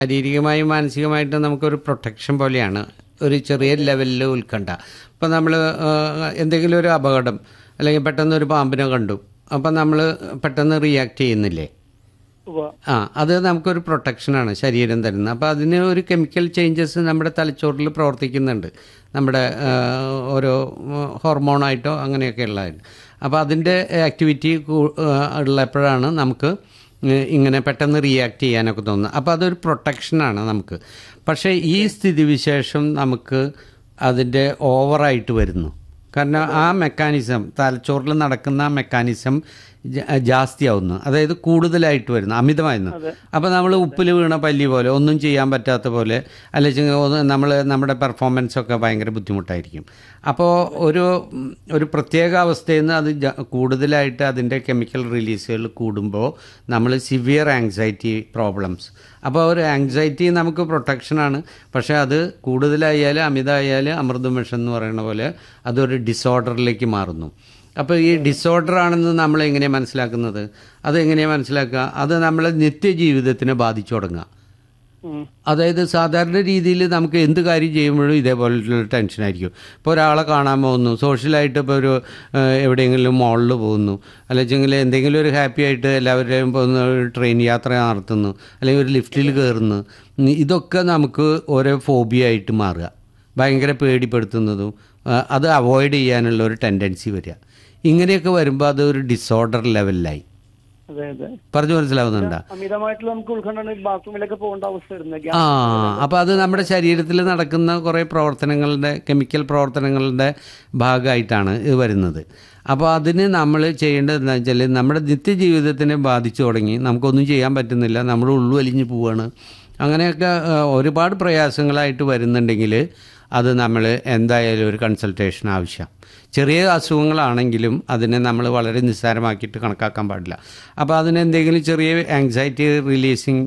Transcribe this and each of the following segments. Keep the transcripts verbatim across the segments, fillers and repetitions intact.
ശാരീരികമായും മാനസികമായിട്ടും നമുക്കൊരു പ്രൊട്ടക്ഷൻ പോലെയാണ് ഒരു ചെറിയ ലെവലിൽ ഉത്കണ്ഠ. ഇപ്പം നമ്മൾ എന്തെങ്കിലും ഒരു അപകടം അല്ലെങ്കിൽ പെട്ടെന്ന് ഒരു പാമ്പിനെ കണ്ടു, അപ്പം നമ്മൾ പെട്ടെന്ന് റിയാക്ട് ചെയ്യുന്നില്ലേ? ആ അത് നമുക്കൊരു പ്രൊട്ടക്ഷനാണ് ശരീരം തരുന്നത്. അപ്പോൾ അതിന് ഒരു കെമിക്കൽ ചേഞ്ചസ് നമ്മുടെ തലച്ചോറിൽ പ്രവർത്തിക്കുന്നുണ്ട്, നമ്മുടെ ഓരോ ഹോർമോണായിട്ടോ അങ്ങനെയൊക്കെ ഉള്ളതായിട്ട്. അപ്പോൾ അതിൻ്റെ ആക്ടിവിറ്റി ഉള്ളപ്പോഴാണ് നമുക്ക് ഇങ്ങനെ പെട്ടെന്ന് റിയാക്ട് ചെയ്യാനൊക്കെ തോന്നുന്നത്. അപ്പോൾ അതൊരു പ്രൊട്ടക്ഷനാണ് നമുക്ക്. പക്ഷേ ഈ സ്ഥിതിവിശേഷം നമുക്ക് അതിൻ്റെ ഓവറായിട്ട് വരുന്നു. കാരണം ആ മെക്കാനിസം, തലച്ചോറിൽ നടക്കുന്ന ആ മെക്കാനിസം ജാസ്തിയാവുന്നു, അതായത് കൂടുതലായിട്ട് വരുന്നു, അമിതമായിരുന്നു. അപ്പോൾ നമ്മൾ ഉപ്പിൽ വീണ പല്ലി പോലെ, ഒന്നും ചെയ്യാൻ പറ്റാത്ത പോലെ, അല്ലെങ്കിൽ നമ്മൾ നമ്മുടെ പെർഫോമൻസൊക്കെ ഭയങ്കര ബുദ്ധിമുട്ടായിരിക്കും. അപ്പോൾ ഒരു ഒരു പ്രത്യേക അവസ്ഥയിൽ നിന്ന് അത് കൂടുതലായിട്ട് അതിൻ്റെ കെമിക്കൽ റിലീസുകൾ കൂടുമ്പോൾ നമ്മൾ സിവിയർ ആങ്സൈറ്റി പ്രോബ്ലംസ്. അപ്പോൾ ഒരു ആങ്സൈറ്റി നമുക്ക് പ്രൊട്ടക്ഷനാണ്, പക്ഷേ അത് കൂടുതലായാൽ, അമിതമായാൽ അമൃതം വിഷം എന്ന് പറയുന്ന പോലെ അതൊരു ഡിസോർഡറിലേക്ക് മാറുന്നു. അപ്പോൾ ഈ ഡിസോർഡർ ആണെന്ന് നമ്മൾ എങ്ങനെയാണ് മനസ്സിലാക്കുന്നത്? അതെങ്ങനെയാണ് മനസ്സിലാക്കുക? അത് നമ്മളെ നിത്യജീവിതത്തിനെ ബാധിച്ചു തുടങ്ങുക. അതായത് സാധാരണ രീതിയിൽ നമുക്ക് എന്ത് കാര്യം ചെയ്യുമ്പോഴും ഇതേപോലുള്ള ടെൻഷനായിരിക്കും. ഇപ്പോൾ ഒരാളെ കാണാൻ പോകുന്നു, സോഷ്യലായിട്ട് ഇപ്പോൾ ഒരു എവിടെയെങ്കിലും മോളിൽ പോകുന്നു, അല്ലെങ്കിൽ എന്തെങ്കിലും ഒരു ഹാപ്പി ആയിട്ട് എല്ലാവരുടെയും പോകുന്ന ട്രെയിൻ യാത്ര നടത്തുന്നു, അല്ലെങ്കിൽ ഒരു ലിഫ്റ്റിൽ കയറുന്നു, ഇതൊക്കെ നമുക്ക് ഓരോ ഫോബിയ ആയിട്ട് മാറുക, ഭയങ്കര പേടിപ്പെടുത്തുന്നതും അത് അവോയ്ഡ് ചെയ്യാനുള്ള ഒരു ടെൻഡൻസി വരിക. ഇങ്ങനെയൊക്കെ വരുമ്പോൾ അത് ഒരു ഡിസോർഡർ ലെവലിലായി. പറഞ്ഞു മനസ്സിലാവുന്നുണ്ടോ? ആ അപ്പോൾ അത് നമ്മുടെ ശരീരത്തിൽ നടക്കുന്ന കുറേ പ്രവർത്തനങ്ങളുടെ, കെമിക്കൽ പ്രവർത്തനങ്ങളുടെ ഭാഗമായിട്ടാണ് ഇത് വരുന്നത്. അപ്പോൾ അതിന് നമ്മൾ ചെയ്യേണ്ടത് എന്താ വെച്ചാൽ, നമ്മുടെ നിത്യജീവിതത്തിനെ ബാധിച്ചു തുടങ്ങി, നമുക്കൊന്നും ചെയ്യാൻ പറ്റുന്നില്ല, നമ്മുടെ ഉള്ളുവലിഞ്ഞ് പോവുകയാണ്, അങ്ങനെയൊക്കെ ഒരുപാട് പ്രയാസങ്ങളായിട്ട് വരുന്നുണ്ടെങ്കിൽ അത് നമ്മൾ എന്തായാലും ഒരു കൺസൾട്ടേഷൻ ആവശ്യം. ചെറിയ അസുഖങ്ങളാണെങ്കിലും അതിനെ നമ്മൾ വളരെ നിസ്സാരമാക്കിയിട്ട് കണക്കാക്കാൻ പാടില്ല. അപ്പോൾ അതിനെന്തെങ്കിലും ചെറിയ ആങ്സൈറ്റി റിലീസിങ്,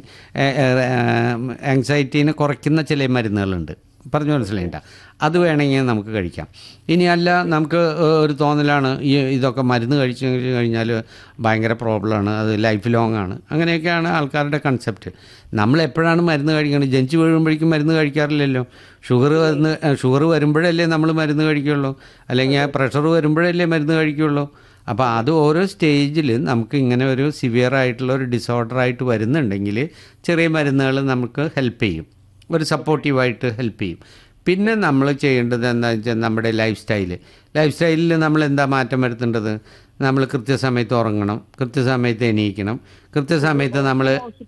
ആങ്സൈറ്റീനെ കുറയ്ക്കുന്ന ചില മരുന്നുകളുണ്ട്, പറഞ്ഞു മനസ്സിലായിട്ട, അത് വേണമെങ്കിൽ നമുക്ക് കഴിക്കാം. ഇനി അല്ല, നമുക്ക് ഒരു തോന്നലാണ് ഈ ഇതൊക്കെ മരുന്ന് കഴിച്ചു കഴിഞ്ഞാൽ ഭയങ്കര പ്രോബ്ലമാണ്, അത് ലൈഫ് ലോങ് ആണ്, അങ്ങനെയൊക്കെയാണ് ആൾക്കാരുടെ കൺസെപ്റ്റ്. നമ്മൾ എപ്പോഴാണ് മരുന്ന് കഴിക്കുന്നത്? ജനിച്ച് വീഴുമ്പോഴേക്കും മരുന്ന് കഴിക്കാറില്ലല്ലോ. ഷുഗർ വന്ന് ഷുഗർ വരുമ്പോഴല്ലേ നമ്മൾ മരുന്ന് കഴിക്കുള്ളൂ, അല്ലെങ്കിൽ പ്രഷർ വരുമ്പോഴല്ലേ മരുന്ന് കഴിക്കുള്ളൂ. അപ്പോൾ അത് ഓരോ സ്റ്റേജിൽ നമുക്ക് ഇങ്ങനെ ഒരു സിവിയർ ആയിട്ടുള്ള ഒരു ഡിസോർഡറായിട്ട് വരുന്നുണ്ടെങ്കിൽ ചെറിയ മരുന്നുകൾ നമുക്ക് ഹെൽപ്പ് ചെയ്യും, ഒരു സപ്പോർട്ടീവായിട്ട് ഹെൽപ്പ് ചെയ്യും. പിന്നെ നമ്മൾ ചെയ്യേണ്ടത് എന്താണെന്ന് വെച്ചാൽ നമ്മുടെ ലൈഫ് സ്റ്റൈല് ലൈഫ് സ്റ്റൈലിൽ നമ്മൾ എന്താ മാറ്റം വരുത്തേണ്ടത്? നമ്മൾ കൃത്യസമയത്ത് ഉറങ്ങണം, കൃത്യസമയത്ത് എണീക്കണം, കൃത്യസമയത്ത് നമ്മൾ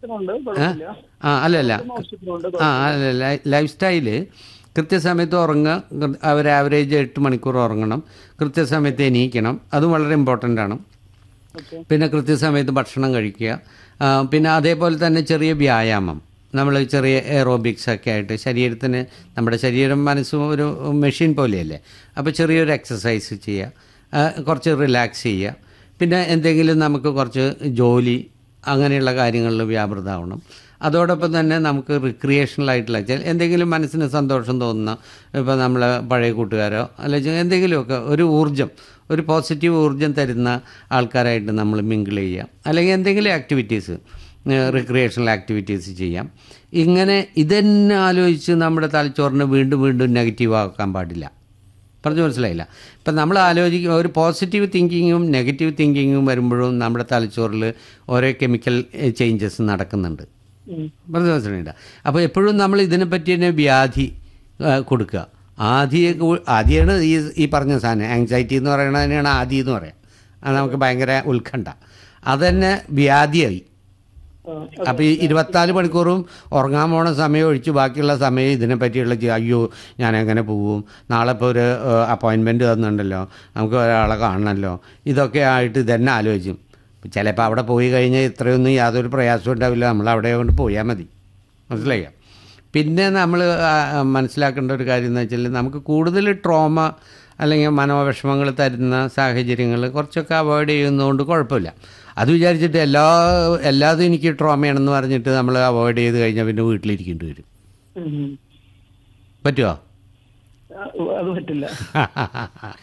ആ അല്ലല്ല ആ അല്ല ലൈഫ് സ്റ്റൈല് കൃത്യസമയത്ത് ഉറങ്ങുക, ഒരു ആവറേജ് എട്ട് മണിക്കൂർ ഉറങ്ങണം, കൃത്യസമയത്ത് എണീക്കണം, അതും വളരെ ഇമ്പോർട്ടൻ്റ് ആണ്. പിന്നെ കൃത്യസമയത്ത് ഭക്ഷണം കഴിക്കുക, പിന്നെ അതേപോലെ തന്നെ ചെറിയ വ്യായാമം, നമ്മൾ ചെറിയ എയറോബിക്സ് ഒക്കെ ആയിട്ട് ശരീരത്തിന്, നമ്മുടെ ശരീരം മനസ്സും ഒരു മെഷീൻ പോലെയല്ലേ, അപ്പോൾ ചെറിയൊരു എക്സസൈസ് ചെയ്യുക, കുറച്ച് റിലാക്സ് ചെയ്യുക, പിന്നെ എന്തെങ്കിലും നമുക്ക് കുറച്ച് ജോലി അങ്ങനെയുള്ള കാര്യങ്ങളിൽ വ്യാപൃതമാവണം. അതോടൊപ്പം തന്നെ നമുക്ക് റിക്രിയേഷണലായിട്ടുള്ള എന്തെങ്കിലും മനസ്സിന് സന്തോഷം തോന്നുന്ന, ഇപ്പോൾ നമ്മളെ പഴയ കൂട്ടുകാരോ അല്ലെങ്കിൽ എന്തെങ്കിലുമൊക്കെ ഒരു ഊർജ്ജം, ഒരു പോസിറ്റീവ് ഊർജ്ജം തരുന്ന ആൾക്കാരായിട്ട് നമ്മൾ മിങ്കിൾ ചെയ്യുക, അല്ലെങ്കിൽ എന്തെങ്കിലും ആക്ടിവിറ്റീസ്, റിക്രിയേഷണൽ ആക്ടിവിറ്റീസ് ചെയ്യാം. ഇങ്ങനെ ഇതന്നെ ആലോചിച്ച് നമ്മുടെ തലച്ചോറിനെ വീണ്ടും വീണ്ടും നെഗറ്റീവ് ആക്കാൻ പാടില്ല. പറഞ്ഞു മനസ്സിലായില്ല? ഇപ്പം നമ്മൾ ആലോചിക്കും, ഒരു പോസിറ്റീവ് തിങ്കിങ്ങും നെഗറ്റീവ് തിങ്കിങ്ങും വരുമ്പോഴും നമ്മുടെ തലച്ചോറിൽ ഓരോ കെമിക്കൽ ചേഞ്ചസ് നടക്കുന്നുണ്ട്. പറഞ്ഞു മനസ്സിലായില്ല? അപ്പോൾ എപ്പോഴും നമ്മൾ ഇതിനെപ്പറ്റി തന്നെ വ്യാധി കൊടുക്കുക. ആദിയെ ആദിയാണ് ഈ ഈ പറഞ്ഞ സാധനം, ആങ്സൈറ്റി എന്ന് പറയുന്നത് തന്നെയാണ് ആദി എന്ന് പറയാം. അത് നമുക്ക് ഭയങ്കര ഉത്കണ്ഠ, അതന്നെ വ്യാധിയായി. അപ്പോൾ ഈ ഇരുപത്തിനാല് മണിക്കൂറും ഉറങ്ങാൻ പോണ സമയം ഒഴിച്ച് ബാക്കിയുള്ള സമയം ഇതിനെ പറ്റിയുള്ള, അയ്യോ ഞാൻ എങ്ങനെ പോവും, നാളെ ഇപ്പോൾ ഒരു അപ്പോയിൻമെൻറ്റ് തന്നിട്ടുണ്ടല്ലോ, നമുക്ക് ഒരാളെ കാണണമല്ലോ, ഇതൊക്കെ ആയിട്ട് ഇതന്നെ ആലോചിക്കും. ചിലപ്പോൾ അവിടെ പോയി കഴിഞ്ഞാൽ ഇത്രയൊന്നും യാതൊരു പ്രയാസവും ഉണ്ടാവില്ല, നമ്മൾ അവിടെ കൊണ്ട് പോയാൽ മതി. മനസ്സിലായോ? പിന്നെ നമ്മൾ മനസ്സിലാക്കേണ്ട ഒരു കാര്യം എന്ന് വെച്ചാൽ, നമുക്ക് കൂടുതൽ ട്രോമ അല്ലെങ്കിൽ മനോവിഷമങ്ങൾ തരുന്ന സാഹചര്യങ്ങൾ കുറച്ചൊക്കെ അവോയ്ഡ് ചെയ്യുന്നതുകൊണ്ട് കുഴപ്പമില്ല. അത് വിചാരിച്ചിട്ട് എല്ലാ എല്ലാതും എനിക്ക് ട്രോമയാണെന്ന് പറഞ്ഞിട്ട് നമ്മൾ അവോയ്ഡ് ചെയ്ത് കഴിഞ്ഞാൽ പിന്നെ വീട്ടിലിരിക്കേണ്ടി വരും. പറ്റുമോ? അത് പറ്റില്ല.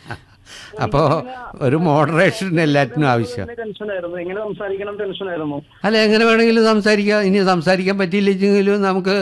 അപ്പോൾ ഒരു മോഡറേഷൻ എല്ലാറ്റിനും ആവശ്യം. ടെൻഷനായിരുന്നു, എങ്ങനെ സംസാരിക്കണം ടെൻഷനായിരുന്നു. അല്ല, എങ്ങനെ വേണമെങ്കിലും സംസാരിക്കാം. ഇനി സംസാരിക്കാൻ പറ്റിയില്ലെങ്കിലും നമുക്ക്